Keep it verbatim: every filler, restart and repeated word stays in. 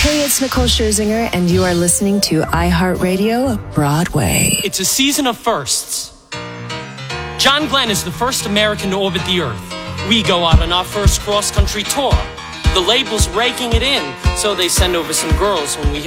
Hey, it's Nicole Scherzinger, and you are listening to iHeartRadio Broadway. It's a season of firsts. John Glenn is the first American to orbit the Earth. We go out on our first cross-country tour. The label's raking it in, so they send over some girls when we